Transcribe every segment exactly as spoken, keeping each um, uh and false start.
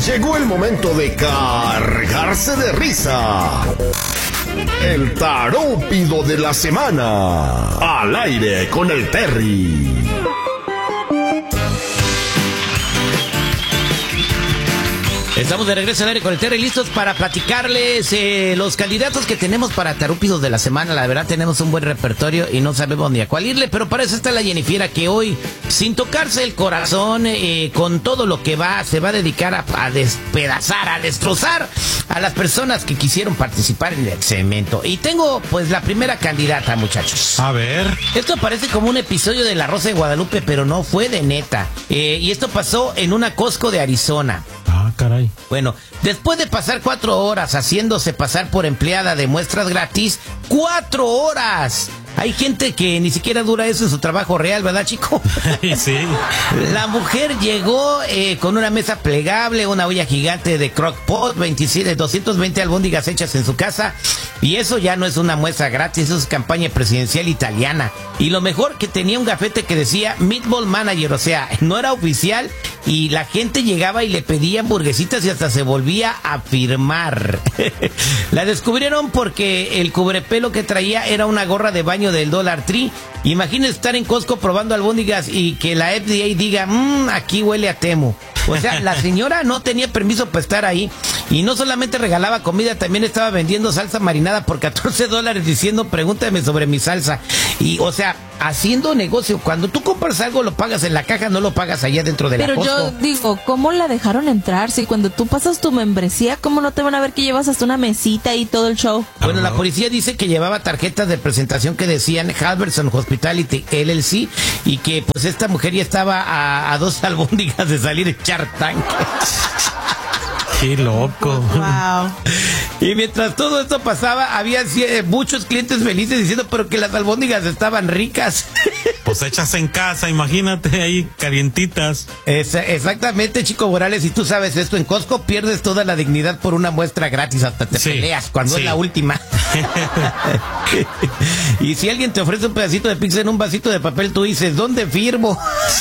Llegó el momento de cargarse de risa. El tarúpido de la semana. Al aire con el Terry. Estamos de regreso al aire con el Terry, listos para platicarles eh, los candidatos que tenemos para tarúpidos de la semana. La verdad tenemos un buen repertorio y no sabemos ni a cuál irle, pero para eso está la Jennifiera, que hoy, sin tocarse el corazón, eh, con todo lo que va, se va a dedicar a, a despedazar, a destrozar a las personas que quisieron participar en el segmento. Y tengo pues la primera candidata, muchachos. A ver. Esto parece como un episodio de La Rosa de Guadalupe, pero no fue de neta. Eh, y esto pasó en una Costco de Arizona. Ah, caray. Bueno, después de pasar cuatro horas haciéndose pasar por empleada de muestras gratis, ¡cuatro horas! Hay gente que ni siquiera dura eso en su trabajo real, ¿verdad, chico? Sí. La mujer llegó eh, con una mesa plegable, una olla gigante de crock pot, veintisiete, doscientas veinte albóndigas hechas en su casa. Y eso ya no es una muestra gratis, eso es campaña presidencial italiana. Y lo mejor, que tenía un gafete que decía Meatball Manager, o sea, no era oficial. Y la gente llegaba y le pedía hamburguesitas y hasta se volvía a firmar. La descubrieron porque el cubrepelo que traía era una gorra de baño del Dollar Tree. Imagínense estar en Costco probando albóndigas y que la F D A diga, mmm, aquí huele a Temu. O sea, la señora no tenía permiso para estar ahí. Y no solamente regalaba comida, también estaba vendiendo salsa marinada por catorce dólares diciendo, pregúntame sobre mi salsa. Y, o sea, haciendo negocio. Cuando tú compras algo, lo pagas en la caja, no lo pagas allá dentro de la Costco. Pero yo digo, ¿cómo la dejaron entrar? Si cuando tú pasas tu membresía, ¿cómo no te van a ver que llevas hasta una mesita y todo el show? Bueno, la policía dice que llevaba tarjetas de presentación que decían Halverson Hospitality L L C y que pues esta mujer ya estaba a, a dos albóndigas de salir en Shark Tank. ¡Qué loco! Wow. Y mientras todo esto pasaba, había eh, muchos clientes felices diciendo, pero que las albóndigas estaban ricas. Pues hechas en casa, imagínate, ahí calientitas. Es, exactamente, Chico Morales, si tú sabes esto, en Costco pierdes toda la dignidad por una muestra gratis, hasta te sí, peleas cuando sí. es la última. Y si alguien te ofrece un pedacito de pizza en un vasito de papel, tú dices, ¿dónde firmo?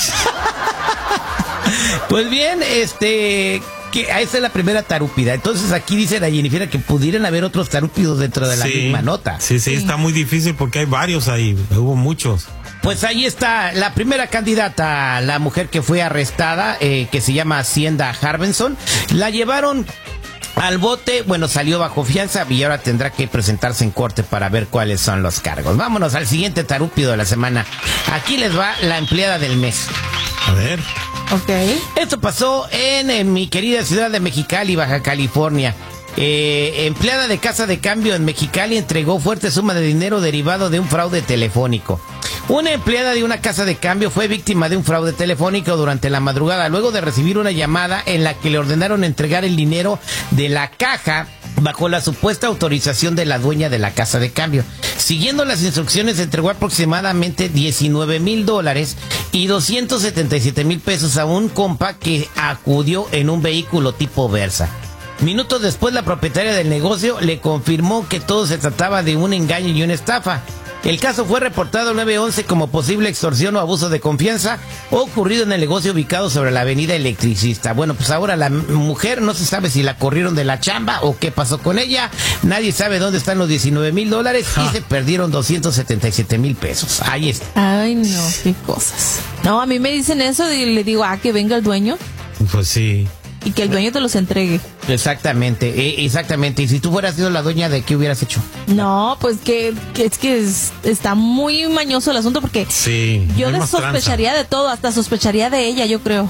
Pues bien, este... que esa es la primera tarúpida. Entonces aquí dice la Jennifiera que pudieran haber otros tarúpidos dentro de la sí, misma nota. Sí, sí, sí, está muy difícil porque hay varios ahí, hubo muchos. Pues ahí está la primera candidata, la mujer que fue arrestada, eh, que se llama Hacienda Harbenson. La llevaron al bote, bueno, salió bajo fianza y ahora tendrá que presentarse en corte para ver cuáles son los cargos. Vámonos al siguiente tarúpido de la semana. Aquí les va la empleada del mes. A ver. Ok. Esto pasó en, en mi querida ciudad de Mexicali, Baja California. Eh, empleada de casa de cambio en Mexicali entregó fuerte suma de dinero derivado de un fraude telefónico. Una empleada de una casa de cambio fue víctima de un fraude telefónico durante la madrugada, luego de recibir una llamada en la que le ordenaron entregar el dinero de la caja bajo la supuesta autorización de la dueña de la casa de cambio. Siguiendo las instrucciones, entregó aproximadamente diecinueve mil dólares y doscientos setenta y siete mil pesos a un compa que acudió en un vehículo tipo Versa. Minutos después, la propietaria del negocio le confirmó que todo se trataba de un engaño y una estafa. El caso fue reportado al nueve once como posible extorsión o abuso de confianza ocurrido en el negocio ubicado sobre la avenida Electricista. Bueno, pues ahora la mujer no se sabe si la corrieron de la chamba o qué pasó con ella. Nadie sabe dónde están los diecinueve mil dólares y se perdieron doscientos setenta y siete mil pesos. Ahí está. Ay, no, qué cosas. No, a mí me dicen eso y le digo, ah, que venga el dueño. Pues sí. Y que el dueño te los entregue. Exactamente, eh, exactamente. Y si tú fueras sido la dueña, ¿de qué hubieras hecho? No, pues que, que es que es, está muy mañoso el asunto porque sí, yo le sospecharía tranza. de todo, hasta sospecharía de ella, yo creo.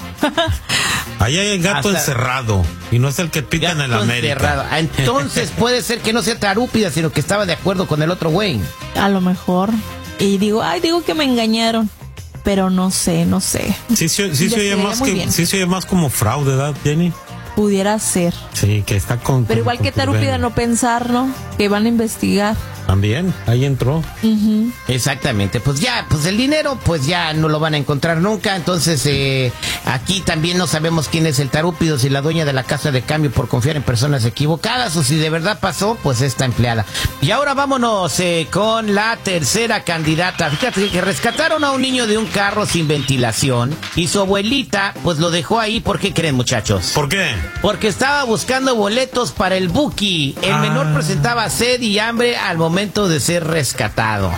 Ahí hay el gato hasta encerrado y no es el que pican en la América. Encerrado. Entonces puede ser que no sea tarúpida, sino que estaba de acuerdo con el otro güey. A lo mejor. Y digo, ay, digo que me engañaron. Pero no sé, no sé. Sí, sí, sí, se oye más que, sí se oye más como fraude, ¿verdad, Jenny? Pudiera ser. Sí, que está con... Pero con, igual con que tarúpida no pensar, ¿no? que van a investigar. También, ahí entró. Uh-huh. Exactamente, pues ya, pues el dinero, pues ya no lo van a encontrar nunca, entonces eh, aquí también no sabemos quién es el tarúpido, si la dueña de la casa de cambio por confiar en personas equivocadas o si de verdad pasó, pues esta empleada. Y ahora vámonos eh, con la tercera candidata. Fíjate que rescataron a un niño de un carro sin ventilación y su abuelita, pues lo dejó ahí. ¿Por qué creen, muchachos? ¿Por qué? Porque estaba buscando boletos para el Buki. El ah. menor presentaba sed y hambre al momento de ser rescatado.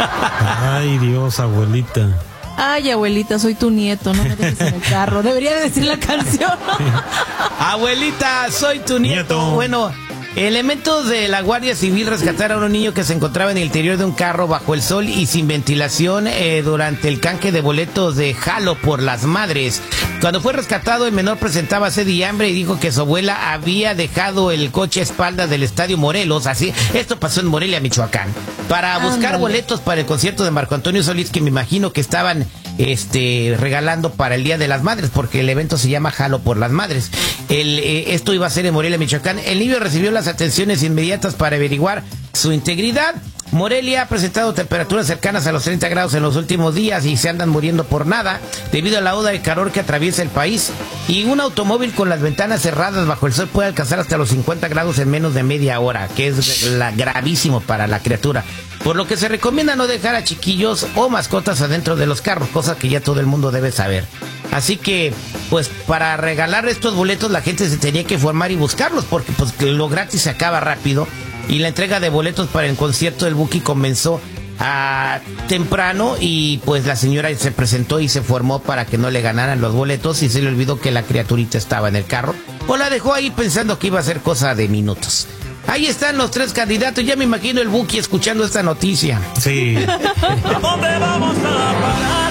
Ay, Dios, abuelita. Ay, abuelita, soy tu nieto, no me dejes en el carro. Debería decir la canción. Abuelita, soy tu nieto. nieto. Bueno, elementos de la Guardia Civil rescataron a un niño que se encontraba en el interior de un carro bajo el sol y sin ventilación eh, durante el canje de boletos de Jalo por las Madres. Cuando fue rescatado, el menor presentaba sed y hambre y dijo que su abuela había dejado el coche a espaldas del Estadio Morelos. Así, esto pasó en Morelia, Michoacán, para buscar ah, boletos para el concierto de Marco Antonio Solís, que me imagino que estaban este regalando para el Día de las Madres, porque el evento se llama Jalo por las Madres. El, eh, esto iba a ser en Morelia, Michoacán. El niño recibió las atenciones inmediatas para averiguar su integridad. Morelia ha presentado temperaturas cercanas a los treinta grados en los últimos días y se andan muriendo por nada debido a la ola de calor que atraviesa el país. Y un automóvil con las ventanas cerradas bajo el sol puede alcanzar hasta los cincuenta grados en menos de media hora, que es la, gravísimo para la criatura. Por lo que se recomienda no dejar a chiquillos o mascotas adentro de los carros, cosa que ya todo el mundo debe saber. Así que, pues, para regalar estos boletos la gente se tenía que formar y buscarlos, porque pues lo gratis se acaba rápido. Y la entrega de boletos para el concierto del Buki comenzó a temprano y pues la señora se presentó y se formó para que no le ganaran los boletos y se le olvidó que la criaturita estaba en el carro o la dejó ahí pensando que iba a ser cosa de minutos. Ahí están los tres candidatos, ya me imagino el Buki escuchando esta noticia. Sí. ¿A dónde vamos a parar?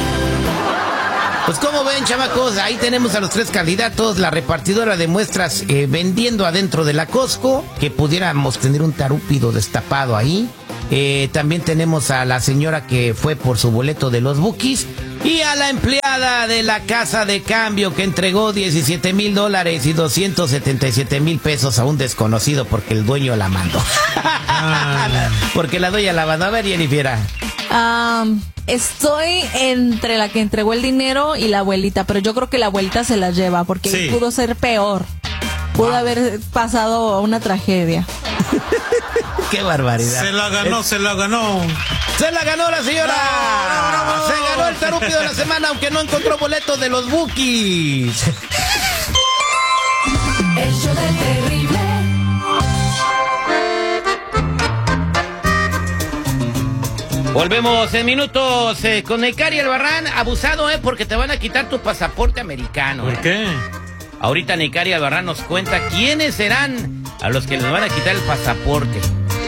Pues como ven, chamacos, ahí tenemos a los tres candidatos, la repartidora de muestras eh, vendiendo adentro de la Costco, que pudiéramos tener un tarúpido destapado ahí. Eh, también tenemos a la señora que fue por su boleto de los Bukis y a la empleada de la casa de cambio que entregó diecisiete mil dólares y doscientos setenta y siete mil pesos a un desconocido porque el dueño la mandó. Ah. Porque la dueña la mandó. A ver, Jennifer. Um, estoy entre la que entregó el dinero y la abuelita, pero yo creo que la abuelita se la lleva porque sí. Pudo ser peor. Pudo wow. haber pasado una tragedia. ¡Qué barbaridad! Se la ganó, es... se la ganó. ¡Se la ganó la señora! ¡No, no, no! Se ganó el tarúpido de la semana, aunque no encontró boletos de los Bukis. El show del terrible. Volvemos en minutos eh, con Necari Albarrán. Abusado, ¿eh? Porque te van a quitar tu pasaporte americano. ¿Por ¿eh? qué? Ahorita Necari Albarrán nos cuenta quiénes serán a los que les van a quitar el pasaporte.